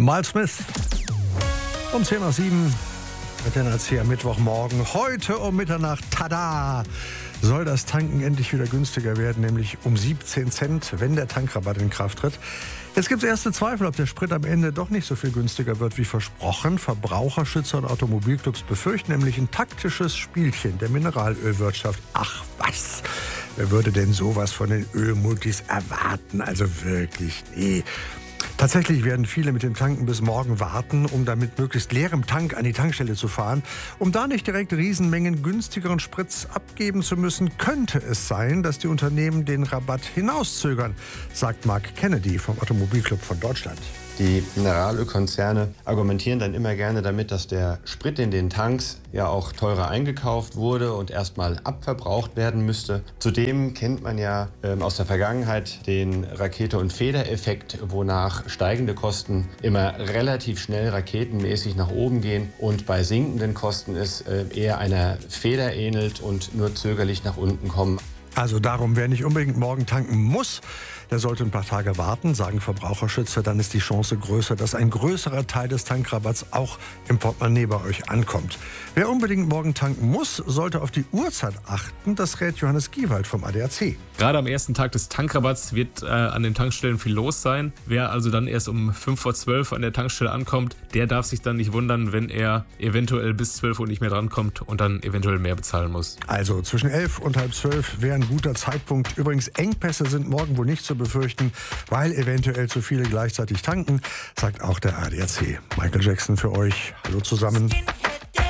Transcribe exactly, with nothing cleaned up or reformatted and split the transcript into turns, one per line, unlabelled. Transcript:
Miles Smith um zehn nach sieben mit der N R C am Mittwochmorgen. Heute um Mitternacht, tada, soll das Tanken endlich wieder günstiger werden, nämlich um siebzehn Cent, wenn der Tankrabatt in Kraft tritt. Jetzt gibt es erste Zweifel, ob der Sprit am Ende doch nicht so viel günstiger wird wie versprochen. Verbraucherschützer und Automobilclubs befürchten nämlich ein taktisches Spielchen der Mineralölwirtschaft. Ach was, wer würde denn sowas von den Ölmultis erwarten? Also wirklich, nee. Tatsächlich werden viele mit dem Tanken bis morgen warten, um dann mit möglichst leerem Tank an die Tankstelle zu fahren. Um da nicht direkt Riesenmengen günstigeren Spritz abgeben zu müssen, könnte es sein, dass die Unternehmen den Rabatt hinauszögern, sagt Mark Kennedy vom Automobilclub von Deutschland.
Die Mineralölkonzerne argumentieren dann immer gerne damit, dass der Sprit in den Tanks ja auch teurer eingekauft wurde und erstmal abverbraucht werden müsste. Zudem kennt man ja ähm, aus der Vergangenheit den Rakete- und Federeffekt, wonach steigende Kosten immer relativ schnell raketenmäßig nach oben gehen und bei sinkenden Kosten es äh, eher einer Feder ähnelt und nur zögerlich nach unten kommen.
Also darum, wer nicht unbedingt morgen tanken muss, der sollte ein paar Tage warten, sagen Verbraucherschützer. Dann ist die Chance größer, dass ein größerer Teil des Tankrabatts auch im Portemonnaie bei euch ankommt. Wer unbedingt morgen tanken muss, sollte auf die Uhrzeit achten. Das rät Johannes Giewald vom A D A C.
Gerade am ersten Tag des Tankrabatts wird äh, an den Tankstellen viel los sein. Wer also dann erst um fünf vor zwölf an der Tankstelle ankommt, der darf sich dann nicht wundern, wenn er eventuell bis zwölf Uhr nicht mehr drankommt und dann eventuell mehr bezahlen muss.
Also zwischen elf und halb zwölf wäre ein guter Zeitpunkt. Übrigens, Engpässe sind morgen wohl nicht zu befürchten, weil eventuell zu viele gleichzeitig tanken, sagt auch der A D A C. Michael Jackson für euch. Hallo zusammen.